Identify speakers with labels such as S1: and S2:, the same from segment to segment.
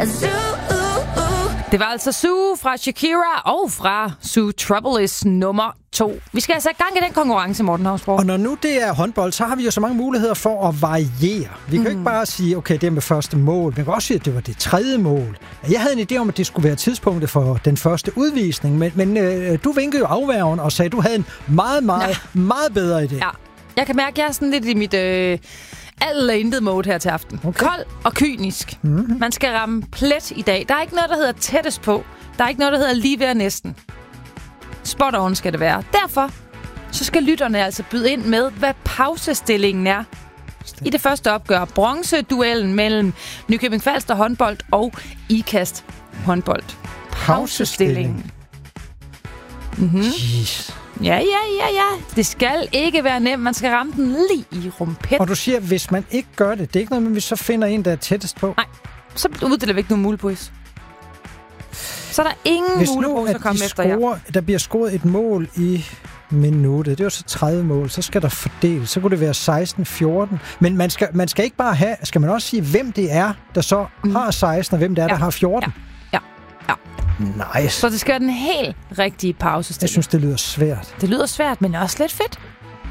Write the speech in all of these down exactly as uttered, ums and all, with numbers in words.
S1: Det var altså Sue fra Shakira og fra Sue Trouble Is nummer to. Vi skal altså i gang i den konkurrence, Morten Hausbro.
S2: Og når nu det er håndbold, så har vi jo så mange muligheder for at variere. Vi kan mm. ikke bare sige, okay, det er med første mål. Vi kan også sige, at det var det tredje mål. Jeg havde en idé om, at det skulle være tidspunktet for den første udvisning, men, men øh, du vinkede jo afværgen og sagde, at du havde en meget, meget, ja. meget bedre idé.
S1: Ja, jeg kan mærke, at jeg er sådan lidt i mit... Øh alt eller intet mode her til aften. Okay. Kold og kynisk. Mm-hmm. Man skal ramme plet i dag. Der er ikke noget, der hedder tættest på. Der er ikke noget, der hedder lige ved og næsten. Spot on skal det være. Derfor så skal lytterne altså byde ind med, hvad pausestillingen er. I det første opgør bronzeduellen mellem Nykøbing Falster håndbold og Ikast håndbold. Pausestillingen. Mm-hmm.
S2: Jeez.
S1: Ja, ja, ja, ja. Det skal ikke være nemt. Man skal ramme den lige i rumpetten.
S2: Og du siger, at hvis man ikke gør det, det er ikke noget, men vi så finder en, der er tættest på?
S1: Nej, så uddeler vi ikke nogen mulepris. Så er der ingen
S2: hvis
S1: mulepris at komme
S2: de
S1: efter
S2: scorer,
S1: jer.
S2: Der bliver scoret et mål i minuttet. Det er jo så tredive mål. Så skal der fordeles. Så kunne det være seksten fjorten. Men man skal, man skal ikke bare have... Skal man også sige, hvem det er, der så mm. har seksten, og hvem det er, ja. der har fjorten?
S1: Ja, ja, ja.
S2: Nice.
S1: Så det skal være den helt rigtige pausestilling.
S2: Jeg synes, det lyder svært.
S1: Det lyder svært, men også lidt fedt.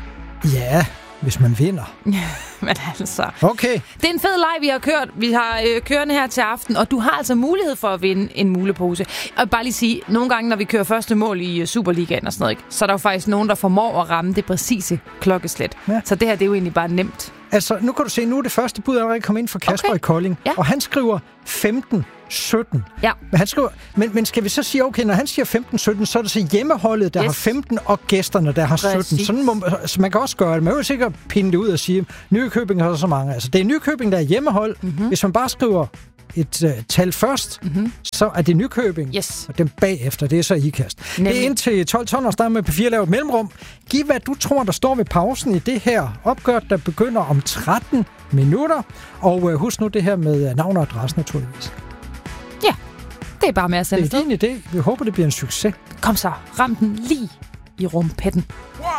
S2: Ja, hvis man vinder.
S1: Men altså...
S2: Okay.
S1: Det er en fed leg, vi har kørt. Vi har øh, kørende her til aften, og du har altså mulighed for at vinde en mulepose. Og bare lige sige, nogle gange, når vi kører første mål i Superligaen og sådan noget, ikke, så er der jo faktisk nogen, der formår at ramme det præcise klokkeslæt. Ja. Så det her, det er jo egentlig bare nemt.
S2: Altså, nu kan du se, nu er det første bud allerede kommet ind fra Kasper okay. i Kolding, ja. og han skriver femten sytten.
S1: Ja.
S2: Men, han skriver, men, men skal vi så sige, okay, når han siger femten sytten, så er det så hjemmeholdet, der yes. har femten, og gæsterne, der har
S1: Præcis.
S2: sytten. Sådan må, så man kan også gøre det. Man vil sikkert pinde det ud og sige, Nykøbing har så mange. Altså, det er Nykøbing, der er hjemmehold. Mm-hmm. Hvis man bare skriver et uh, tal først, mm-hmm. så er det Nykøbing,
S1: yes.
S2: og dem bagefter, det er så Ikast. Nemlig. Det er indtil tolv ton og starte med P fire lavet mellemrum. Giv hvad du tror, der står ved pausen i det her opgør, der begynder om tretten minutter. Og uh, husk nu det her med navn og adresse, naturligvis.
S1: Ja, det er bare med at sende
S2: det er din idé. Vi håber, det bliver en succes.
S1: Kom så, ram den lige i rumpetten.
S3: One,